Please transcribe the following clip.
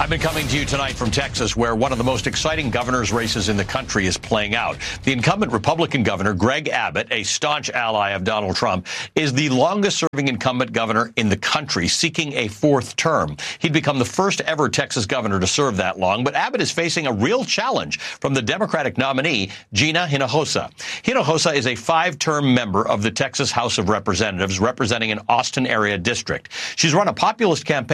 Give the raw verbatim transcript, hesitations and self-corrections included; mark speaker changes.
Speaker 1: I've been coming to you tonight from Texas, where one of the most exciting governor's races in the country is playing out. The incumbent Republican governor, Greg Abbott, a staunch ally of Donald Trump, is the longest-serving incumbent governor in the country, seeking a fourth term. He'd become the first ever Texas governor to serve that long, but Abbott is facing a real challenge from the Democratic nominee, Gina Hinojosa. Hinojosa is a five-term member of the Texas House of Representatives, representing an Austin area district. She's run a populist campaign